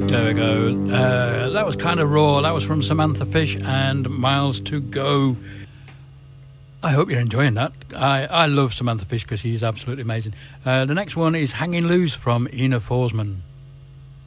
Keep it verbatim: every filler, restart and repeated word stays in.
There we go. Uh, that was kind of raw. That was from Samantha Fish and Miles to Go. I hope you're enjoying that. I, I love Samantha Fish because she's absolutely amazing. Uh, the next one is Hanging Loose from Ina Forsman.